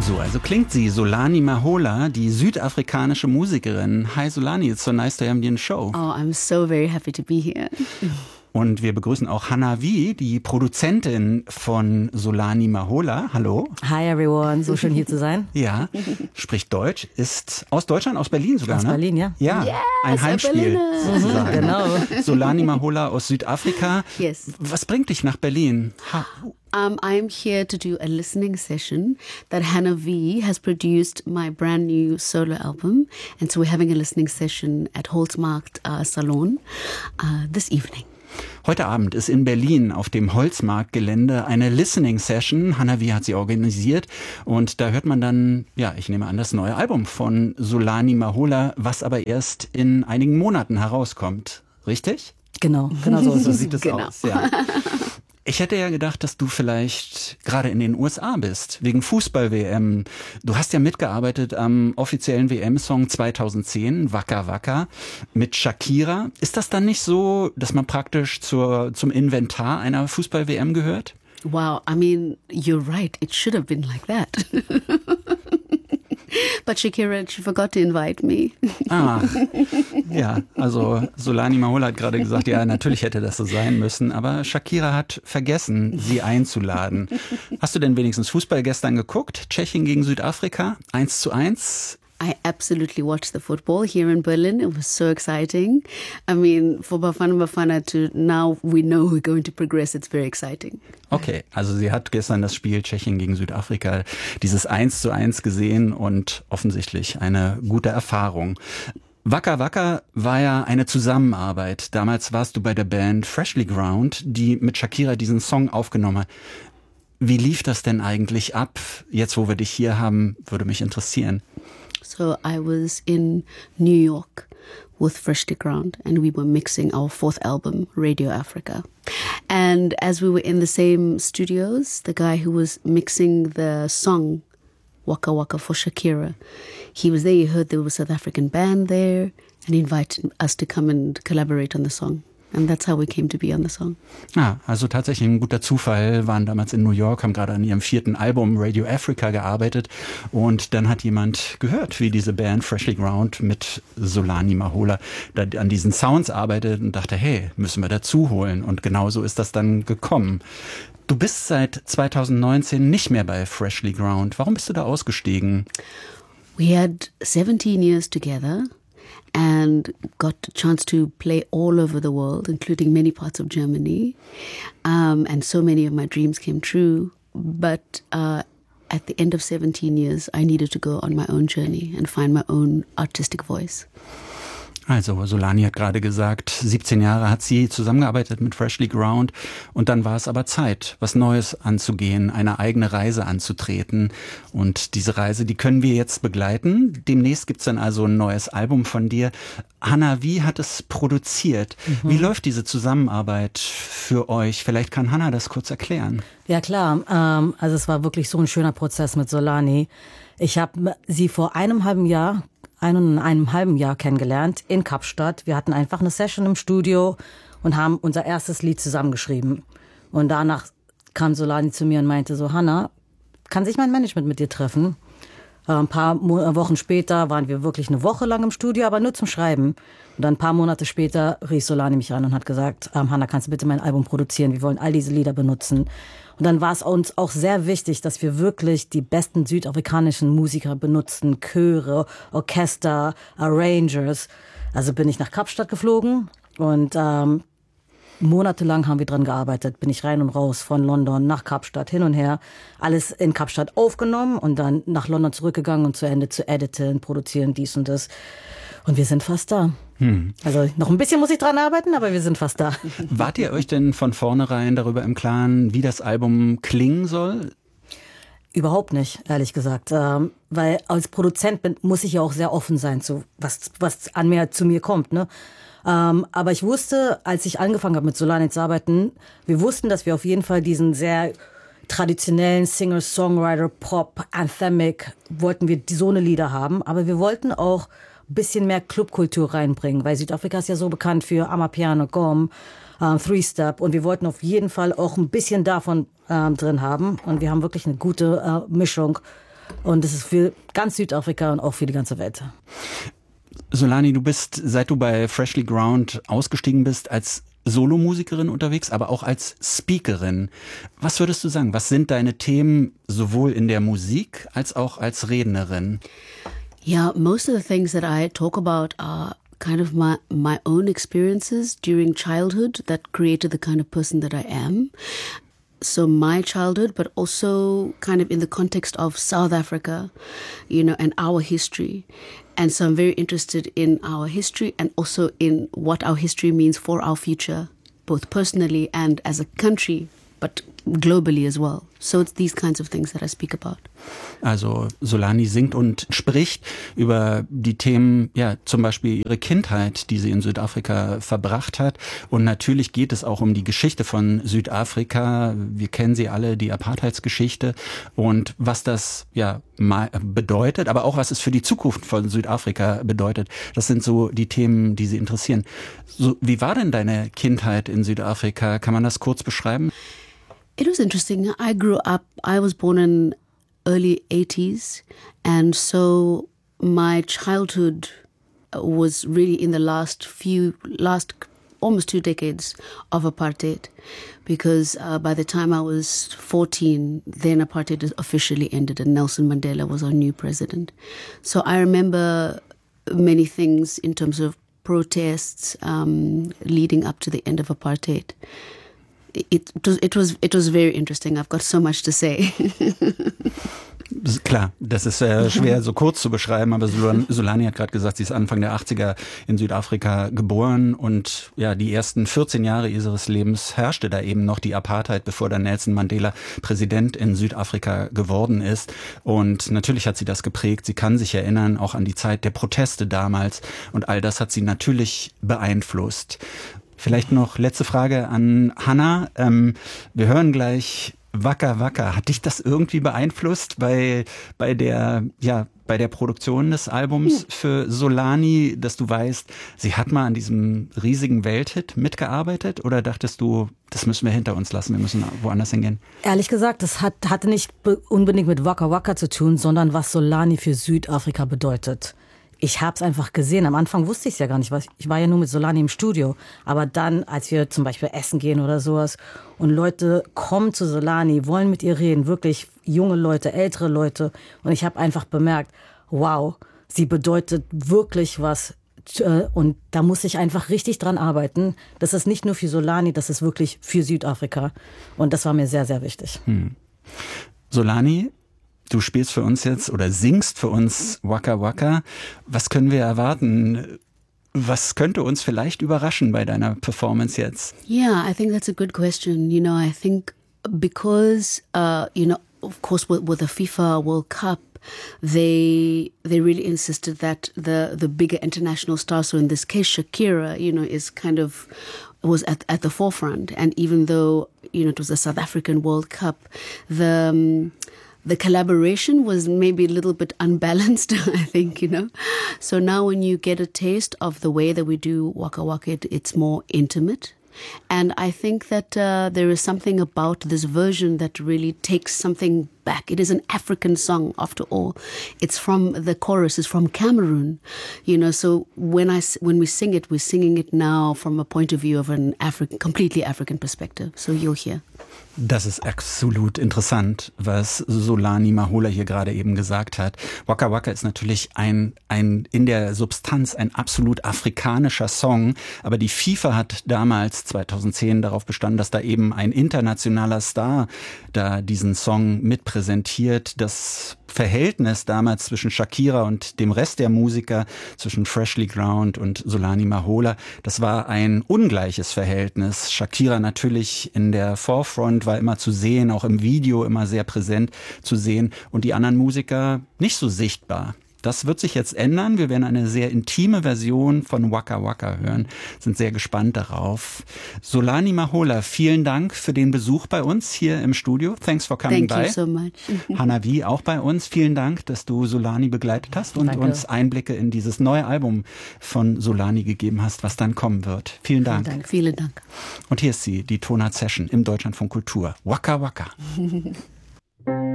So, also klingt sie, Solani Mahola, die südafrikanische Musikerin. Hi Solani, it's so nice to have you in the show. Oh, I'm so very happy to be here. Und wir begrüßen auch Hannah Wie, die Produzentin von Solani Mahola. Hallo. Hi everyone, so schön hier zu sein. Ja, spricht Deutsch, ist aus Deutschland, aus Berlin sogar, aus ne? Berlin, ja. Ja, yes, ein Heimspiel sozusagen. Genau. Solani Mahola aus Südafrika. Yes. Was bringt dich nach Berlin? I'm here to do a listening session that Hannah V has produced my brand new solo album. And so we're having a listening session at Holzmarkt Salon this evening. Heute Abend ist in Berlin auf dem Holzmarktgelände eine Listening Session. Hannah Wie hat sie organisiert und da hört man dann, ja, ich nehme an, das neue Album von Solani Mahola, was aber erst in einigen Monaten herauskommt. Richtig? Genau so ist So es. sieht es aus, ja. Ich hätte ja gedacht, dass du vielleicht gerade in den USA bist, wegen Fußball-WM. Du hast ja mitgearbeitet am offiziellen WM-Song 2010, Waka Waka, mit Shakira. Ist das dann nicht so, dass man praktisch zum Inventar einer Fußball-WM gehört? Wow, I mean, you're right. It should have been like that. But Shakira, she forgot to invite me. Ja, also Solani Mahola hat gerade gesagt, ja, natürlich hätte das so sein müssen, aber Shakira hat vergessen, sie einzuladen. Hast du denn wenigstens Fußball gestern geguckt? Tschechien gegen Südafrika, 1:1. I absolutely watched the football here in Berlin. It was so exciting. I mean, for Bafana to now we know we're going to progress. It's very exciting. Okay, also sie hat gestern das Spiel Tschechien gegen Südafrika, dieses 1:1 gesehen und offensichtlich eine gute Erfahrung. Waka Waka war ja eine Zusammenarbeit. Damals warst du bei der Band Freshly Ground, die mit Shakira diesen Song aufgenommen hat. Wie lief das denn eigentlich ab? Jetzt, wo wir dich hier haben, würde mich interessieren. So I was in New York with Freshly Ground and we were mixing our fourth album, Radio Africa. And as we were in the same studios, the guy who was mixing the song Waka Waka for Shakira, he was there, he heard there was a South African band there and he invited us to come and collaborate on the song. And that's how we came to be on the song. Ah, also tatsächlich ein guter Zufall, waren damals in New York, haben gerade an ihrem 4. Album Radio Africa gearbeitet und dann hat jemand gehört, wie diese Band Freshly Ground mit Solani Mahola da an diesen Sounds arbeitet und dachte, hey, müssen wir dazu holen und genauso ist das dann gekommen. Du bist seit 2019 nicht mehr bei Freshly Ground. Warum bist du da ausgestiegen? We had 17 years together. And got a chance to play all over the world, including many parts of Germany. And so many of my dreams came true. But at the end of 17 years, I needed to go on my own journey and find my own artistic voice. Also Solani hat gerade gesagt, 17 Jahre hat sie zusammengearbeitet mit Freshly Ground und dann war es aber Zeit, was Neues anzugehen, eine eigene Reise anzutreten und diese Reise, die können wir jetzt begleiten. Demnächst gibt's dann also ein neues Album von dir. Hannah Wie hat es produziert. Wie läuft diese Zusammenarbeit für euch? Vielleicht kann Hannah das kurz erklären. Ja klar, also es war wirklich so ein schöner Prozess mit Solani. Ich habe sie vor einem halben Jahr kennengelernt in Kapstadt. Wir hatten einfach eine Session im Studio und haben unser erstes Lied zusammengeschrieben. Und danach kam Solani zu mir und meinte so, Hannah, kann sich mein Management mit dir treffen? Ein paar Wochen später waren wir wirklich eine Woche lang im Studio, aber nur zum Schreiben. Und dann ein paar Monate später rief Solani mich an und hat gesagt, Hannah, kannst du bitte mein Album produzieren? Wir wollen all diese Lieder benutzen. Und dann war es uns auch sehr wichtig, dass wir wirklich die besten südafrikanischen Musiker benutzen, Chöre, Orchester, Arrangers. Also bin ich nach Kapstadt geflogen und monatelang haben wir dran gearbeitet. Bin ich rein und raus von London nach Kapstadt, hin und her. Alles in Kapstadt aufgenommen und dann nach London zurückgegangen und zu Ende zu editen, produzieren, dies und das. Und wir sind fast da. Also noch ein bisschen muss ich dran arbeiten, aber wir sind fast da. Wart ihr euch denn von vornherein darüber im Klaren, wie das Album klingen soll? Überhaupt nicht, ehrlich gesagt. Weil als Produzent muss ich ja auch sehr offen sein, zu was zu mir kommt, ne? Aber ich wusste, als ich angefangen habe mit Solani zu arbeiten, wir wussten, dass wir auf jeden Fall diesen sehr traditionellen Singer-Songwriter, Pop, Anthemic, wollten wir so eine Lieder haben. Aber wir wollten auch ein bisschen mehr Clubkultur reinbringen, weil Südafrika ist ja so bekannt für Amapiano, Gqom, Three-Step. Und wir wollten auf jeden Fall auch ein bisschen davon drin haben. Und wir haben wirklich eine gute Mischung Und es ist für ganz Südafrika und auch für die ganze Welt. Solani, du bist, seit du bei Freshly Ground ausgestiegen bist, als Solomusikerin unterwegs, aber auch als Speakerin. Was würdest du sagen? Was sind deine Themen sowohl in der Musik als auch als Rednerin? Yeah, most of the things that I talk about are kind of my own experiences during childhood that created the kind of person that I am. So my childhood, but also kind of in the context of South Africa, and our history. And so I'm very interested in our history and also in what our history means for our future, both personally and as a country, but globally as well. So it's these kinds of things that I speak about. Also Solani singt und spricht über die Themen, ja, zum Beispiel ihre Kindheit, die sie in Südafrika verbracht hat. Und natürlich geht es auch um die Geschichte von Südafrika. Wir kennen sie alle, die Apartheidsgeschichte und was das ja bedeutet, aber auch was es für die Zukunft von Südafrika bedeutet. Das sind so die Themen, die sie interessieren. So, wie war denn deine Kindheit in Südafrika? Kann man das kurz beschreiben? It was interesting. I was born in early 80s, and so my childhood was really in the last almost 2 decades of apartheid, because by the time I was 14, then apartheid officially ended and Nelson Mandela was our new president. So I remember many things in terms of protests leading up to the end of apartheid. It was very interesting. I've got so much to say. Klar, das ist schwer so kurz zu beschreiben, aber Solani hat gerade gesagt, sie ist Anfang der 80er in Südafrika geboren und ja, die ersten 14 Jahre ihres Lebens herrschte da eben noch die Apartheid, bevor dann Nelson Mandela Präsident in Südafrika geworden ist. Und natürlich hat sie das geprägt. Sie kann sich erinnern, auch an die Zeit der Proteste damals und all das hat sie natürlich beeinflusst. Vielleicht noch letzte Frage an Hannah. Wir hören gleich Waka Waka. Hat dich das irgendwie beeinflusst bei der Produktion des Albums für Solani, dass du weißt, sie hat mal an diesem riesigen Welthit mitgearbeitet? Oder dachtest du, das müssen wir hinter uns lassen, wir müssen woanders hingehen? Ehrlich gesagt, das hatte nicht unbedingt mit Waka Waka zu tun, sondern was Solani für Südafrika bedeutet. Ich habe es einfach gesehen. Am Anfang wusste ich es ja gar nicht. Ich war ja nur mit Solani im Studio. Aber dann, als wir zum Beispiel essen gehen oder sowas und Leute kommen zu Solani, wollen mit ihr reden, wirklich junge Leute, ältere Leute. Und ich habe einfach bemerkt, wow, sie bedeutet wirklich was. Und da muss ich einfach richtig dran arbeiten. Das ist nicht nur für Solani, das ist wirklich für Südafrika. Und das war mir sehr, sehr wichtig. Solani, du spielst für uns jetzt oder singst für uns Waka Waka. Was können wir erwarten? Was könnte uns vielleicht überraschen bei deiner Performance jetzt? Yeah, I think that's a good question. I think because, of course, with the FIFA World Cup, they really insisted that the bigger international stars, so in this case Shakira, is kind of was at the forefront. And even though, it was a South African World Cup, the collaboration was maybe a little bit unbalanced, I think, So now when you get a taste of the way that we do Waka Waka, it's more intimate. And I think that there is something about this version that really takes something back. It is an African song, after all. The chorus is from Cameroon, so when we sing it, we're singing it now from a point of view of an completely African perspective. So you'll hear. Das ist absolut interessant, was Solani Mahola hier gerade eben gesagt hat. Waka Waka ist natürlich ein in der Substanz ein absolut afrikanischer Song, aber die FIFA hat damals 2010 darauf bestanden, dass da eben ein internationaler Star da diesen Song mitpräsentiert. Das Verhältnis damals zwischen Shakira und dem Rest der Musiker, zwischen Freshly Ground und Solani Mahola, das war ein ungleiches Verhältnis. Shakira natürlich in der Forefront, war immer zu sehen, auch im Video immer sehr präsent zu sehen und die anderen Musiker nicht so sichtbar. Das wird sich jetzt ändern. Wir werden eine sehr intime Version von Waka Waka hören. Sind sehr gespannt darauf. Solani Mahola, vielen Dank für den Besuch bei uns hier im Studio. Thanks for coming by. Thank you so much. Hannah Wie auch bei uns. Vielen Dank, dass du Solani begleitet hast und uns Einblicke in dieses neue Album von Solani gegeben hast, was dann kommen wird. Vielen Dank. Vielen Dank. Und hier ist sie, die Tonart Session im Deutschlandfunk Kultur. Waka Waka.